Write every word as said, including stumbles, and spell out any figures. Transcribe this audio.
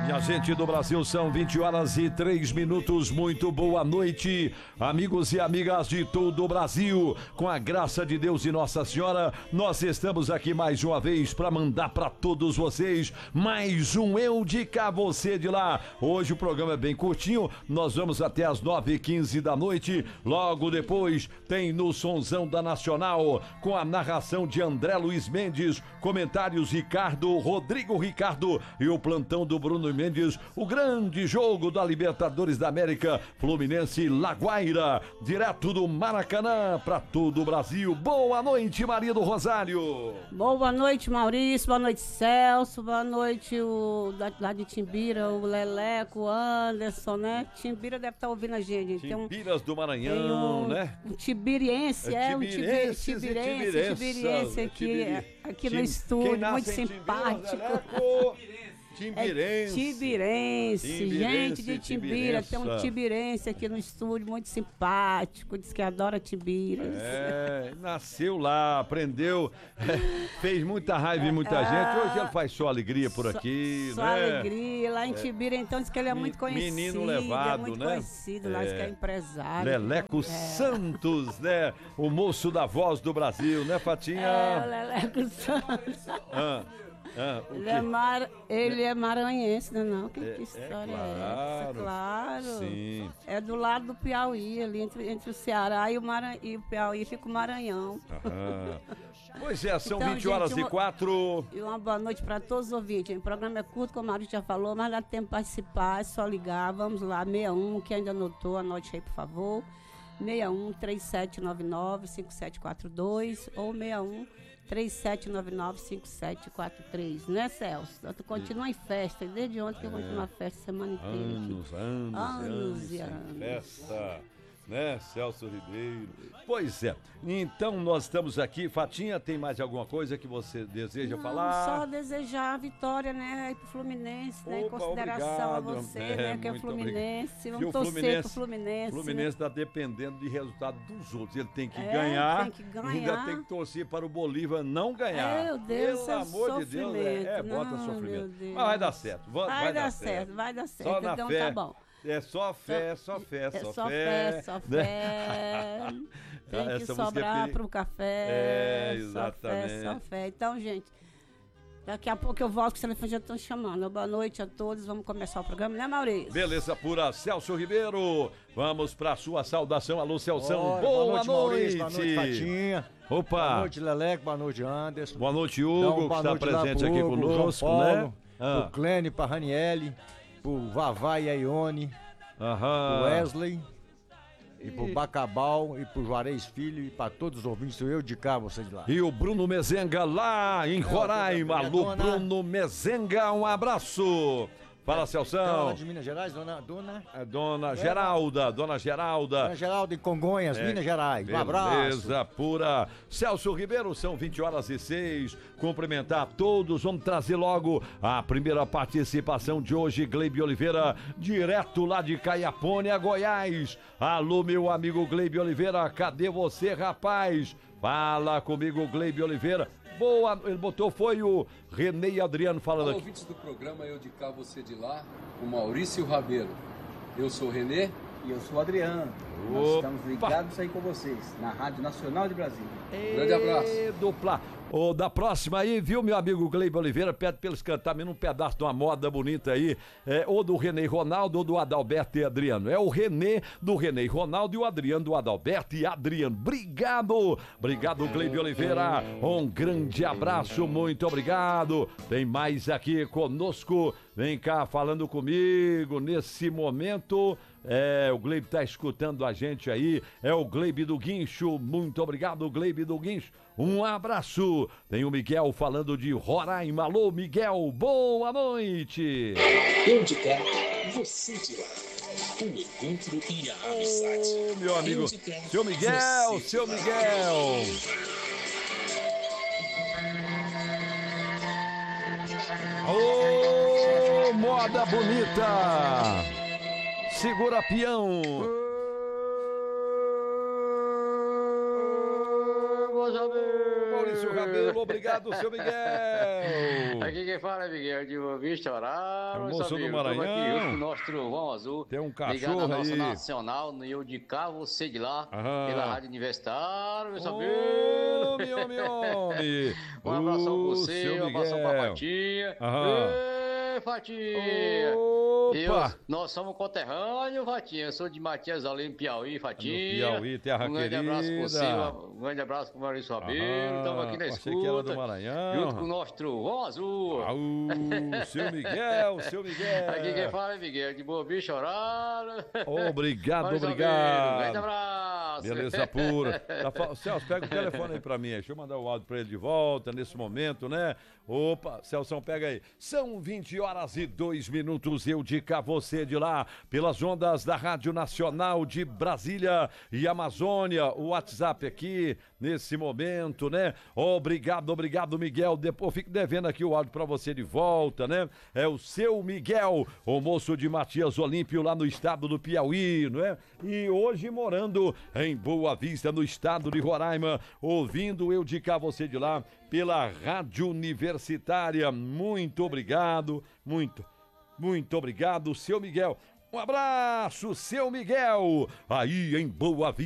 Minha gente do Brasil, são vinte horas e três minutos. Muito boa noite, amigos e amigas de todo o Brasil. Com a graça de Deus e Nossa Senhora, nós estamos aqui mais uma vez para mandar para todos vocês mais um Eu de Cá, Você de Lá. Hoje o programa é bem curtinho, nós vamos até as nove e quinze da noite. Logo depois tem no Sonzão da Nacional, com a narração de André Luiz Mendes, comentários Ricardo, Rodrigo Ricardo e o plantão do Bruno Mendes, o grande jogo da Libertadores da América, Fluminense e Laguaira, direto do Maracanã para todo o Brasil. Boa noite, Maria do Rosário. Boa noite, Maurício, boa noite, Celso, boa noite, o lá de Timbira, o Leleco, o Anderson, né? Timbira deve estar ouvindo a gente. Timbiras do Maranhão, um, né? Um tibiriense, é, um tibirense, tibirense, tibirense aqui, aqui no estúdio, muito simpático. Timbirense. É tibirense, Timbirense, gente de Timbira, tem um tibirense aqui no estúdio, muito simpático, diz que adora Timbiras. É, nasceu lá, aprendeu, fez muita raiva em muita gente, hoje ele faz só alegria por aqui, só, né? Só alegria, lá em Tibira, então diz que ele é muito conhecido. Menino levado, é muito né? conhecido, lá diz que é empresário. Leleco é. Santos, né? O moço da voz do Brasil, né, Fatinha? É, o Leleco Santos. Ah. Ah, ele, é mar... ele é maranhense, não é não? Que, é, que história é, claro, é essa? Claro. Sim. É do lado do Piauí, ali entre, entre o Ceará e o, Maran... e o Piauí fica o Maranhão. Ah. Pois é, são então, vinte gente, horas uma... e quatro. E uma boa noite para todos os ouvintes. O programa é curto, como a Maurício já falou, mas dá tempo de participar, é só ligar. Vamos lá, sessenta e um, que ainda anotou, anote aí, por favor. sessenta e um, três sete nove nove, cinco sete quatro dois ou sessenta e um, três sete nove nove, cinco sete quatro três, né, Celso? Tu continua em festa, desde ontem que eu continuo na festa, semana inteira. Anos, anos, anos, anos, e anos, anos. Festa, né, Celso Ribeiro? Pois é, então nós estamos aqui. Fatinha, tem mais alguma coisa que você deseja Não, falar? Só desejar a vitória, né, aí pro Fluminense, né, Opa, em consideração obrigado. a você, É, né, que é o Fluminense. Vamos torcer Fluminense, pro Fluminense. O Fluminense está né? dependendo de resultado dos outros. Ele tem que é, ganhar, tem que ganhar. ainda tem que torcer para o Bolívar não ganhar. Meu Deus, Pelo amor de Deus, é, é bota não, sofrimento. Mas vai dar certo, vai, vai, vai dar, dar certo, certo, vai dar certo. Só na então fé. tá bom. É só fé, só fé, é só, só fé. fé, só né? fé. Tem que Essa sobrar tem... pro café. É, exatamente. Só fé, só fé. Então, gente, daqui a pouco eu volto, que os telefones já estão chamando. Boa noite a todos, vamos começar o programa, né, Maurício? Beleza pura, Celso Ribeiro. Vamos pra sua saudação. Alô, Celção. Ora, boa, boa noite, noite. Maurício. Boa noite, Fatinha. Opa. Boa noite, Leleco. Boa noite, Anderson. Boa noite, Hugo, então, boa que está noite presente pro aqui Hugo, conosco, João Paulo, né? Ah. Pro Clênio, pra Raniele, pro Vavá e a Ione, Aham. pro Wesley, e pro Bacabal, e pro Juarez Filho, e pra todos os ouvintes, sou eu de cá, você de lá. E o Bruno Mezenga lá em Roraima. Alô, Bruno Mezenga, um abraço. Fala, Celção. Dona de Minas Gerais, dona... Dona, é dona Geralda, dona Geralda. Dona Geralda em Congonhas, é, Minas Gerais. Um abraço. Beleza pura. Celso Ribeiro, são vinte horas e seis. Cumprimentar a todos. Vamos trazer logo a primeira participação de hoje. Gleibe Oliveira, direto lá de Caiapônia, Goiás. Alô, meu amigo Gleibe Oliveira, cadê você, rapaz? Fala comigo, Gleibe Oliveira. Boa, ele botou, foi o Renê Adriano falando Olá, aqui. ouvintes do programa Eu de Cá, Você de Lá, o Maurício Rabeiro. Eu sou o Renê. E eu sou o Adriano. Opa. Nós estamos ligados aí com vocês, na Rádio Nacional de Brasília. E... Grande abraço. Dupla. Ô, da próxima aí, viu, meu amigo Gleibe Oliveira? Pede pra eles cantarem um pedaço de uma moda bonita aí, é, ou do Renê Ronaldo ou do Adalberto e Adriano. É o Renê do Renê Ronaldo e o Adriano do Adalberto e Adriano. Obrigado, obrigado, Gleibe Oliveira. Um grande abraço, muito obrigado. Tem mais aqui conosco, vem cá falando comigo nesse momento. É, o Gleibe tá escutando a gente aí, é o Gleibe do Guincho, muito obrigado, Gleibe do Guincho, um abraço. Tem o Miguel falando de Roraima. Alô, Miguel, boa noite. Eu de cá, você de lá. O encontro e a amizade. Ô, meu amigo, seu Miguel, seu Miguel. Ô, moda bonita. Segura peão. Maurício Rabelo, obrigado. Obrigado, seu Miguel. Aqui quem fala é Miguel de Boa Vista, horário. É o moço do Maranhão. Estamos aqui junto com o nosso trovão azul. Tem um ligado cachorro na nossa aí. nacional, no eu de cá, você de lá, Aham. pela Rádio Universitária, meu saber. Ô, meu homem, homem. Um abração pra Ô, você, seu um abração pra Miguel. Fatinha. Aham. Ei, Fatinha. Eu, Opa! nós somos conterrâneos, Fatinha. Eu sou de Matias Além, Piauí, Fatinha. Piauí, terra um grande abraço pra você, querida. um grande abraço pro Maurício Rabelo. Aham, Estamos aqui na achei que era do escuta. Maranhão. Junto com o nosso trovão azul. Au, seu Miguel, seu Miguel. Aqui quem fala é Miguel, de Boa Vista, horário. Obrigado, Maurício obrigado. Rabelo, grande abraço. Beleza pura. Tá fa- Celso, pega o telefone aí pra mim. Deixa eu mandar o áudio pra ele de volta nesse momento, né? Opa, Celso, pega aí. São vinte horas e dois minutos. Eu de cá, você de lá, pelas ondas da Rádio Nacional de Brasília e Amazônia. O WhatsApp aqui nesse momento, né? Obrigado, obrigado, Miguel. Depois fico devendo aqui o áudio pra você de volta, né? É o seu Miguel, o moço de Matias Olímpio, lá no estado do Piauí, não é? E hoje morando em Boa Vista, no estado de Roraima, ouvindo Eu de cá, você de lá, pela Rádio Universitária. Muito obrigado, muito, muito obrigado, seu Miguel. Um abraço, seu Miguel, aí em Boa Vista.